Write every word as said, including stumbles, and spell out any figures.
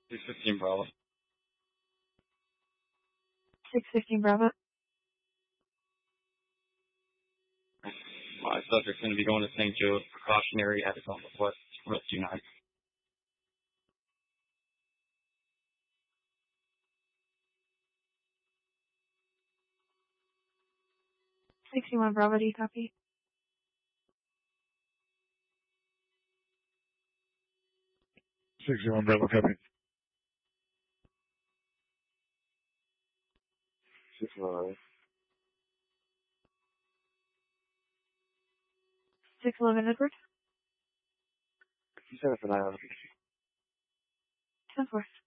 six fifteen Bravo. six fifteen Bravo. My subject's going to be going to Saint Joe. Precautionary at his own request. Rescue nine. sixty-one Bravo, do you copy? sixty-one Bravo, copy. sixty-one. six eleven Edward. You said it for nine eleven. ten four.